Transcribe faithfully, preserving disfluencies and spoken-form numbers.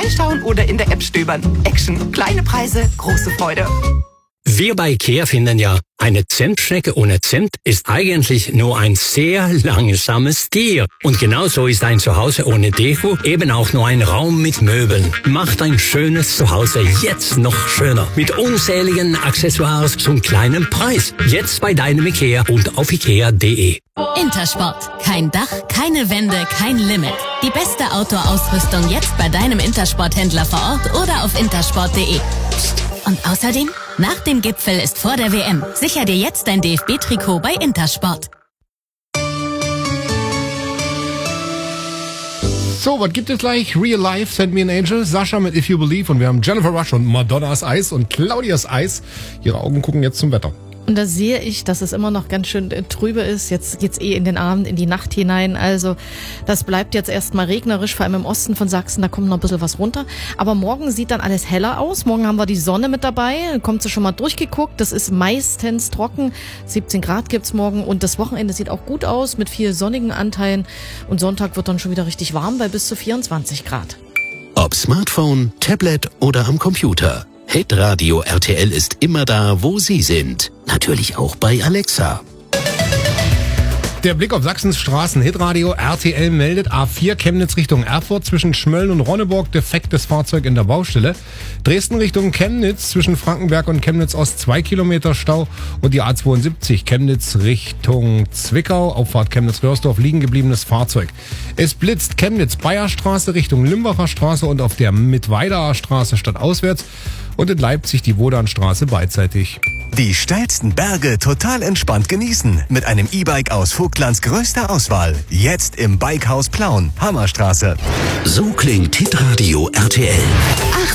vorbeischauen oder in der App stöbern. Action, kleine Preise, große Freude. Wir bei IKEA finden ja, eine Zentschnecke ohne Zimt ist eigentlich nur ein sehr langsames Tier. Und genauso ist ein Zuhause ohne Deko eben auch nur ein Raum mit Möbeln. Macht ein schönes Zuhause jetzt noch schöner. Mit unzähligen Accessoires zum kleinen Preis. Jetzt bei deinem IKEA und auf ikea punkt de. Intersport. Kein Dach, keine Wände, kein Limit. Die beste Outdoor-Ausrüstung jetzt bei deinem Intersport-Händler vor Ort oder auf intersport punkt de. Und außerdem, nach dem Gipfel ist vor der W M. Sicher dir jetzt dein D F B-Trikot bei Intersport. So, was gibt es gleich? Real Life, Send Me an Angel, Sascha mit If You Believe und wir haben Jennifer Rush und Madonnas Eis und Claudias Eis. Ihre Augen gucken jetzt zum Wetter. Und da sehe ich, dass es immer noch ganz schön trübe ist. Jetzt geht's eh in den Abend, in die Nacht hinein. Also das bleibt jetzt erstmal regnerisch, vor allem im Osten von Sachsen. Da kommt noch ein bisschen was runter. Aber morgen sieht dann alles heller aus. Morgen haben wir die Sonne mit dabei. Kommt sie schon mal durchgeguckt. Das ist meistens trocken. siebzehn Grad gibt's morgen. Und das Wochenende sieht auch gut aus mit viel sonnigen Anteilen. Und Sonntag wird dann schon wieder richtig warm bei bis zu vierundzwanzig Grad. Ob Smartphone, Tablet oder am Computer. Hitradio R T L ist immer da, wo Sie sind. Natürlich auch bei Alexa. Der Blick auf Sachsens Straßen. Hitradio R T L meldet A vier Chemnitz Richtung Erfurt zwischen Schmölln und Ronneburg defektes Fahrzeug in der Baustelle. Dresden Richtung Chemnitz zwischen Frankenberg und Chemnitz Ost zwei Kilometer Stau und die A zweiundsiebzig Chemnitz Richtung Zwickau, Auffahrt Chemnitz-Röhrsdorf, liegen gebliebenes Fahrzeug. Es blitzt Chemnitz-Bayerstraße Richtung Limbacher Straße und auf der Mittweiderer Straße stadtauswärts und in Leipzig die Wodanstraße beidseitig. Die steilsten Berge total entspannt genießen mit einem E-Bike aus Vogtlands größter Auswahl. Jetzt im Bikehaus Plauen, Hammerstraße. So klingt Hitradio R T L.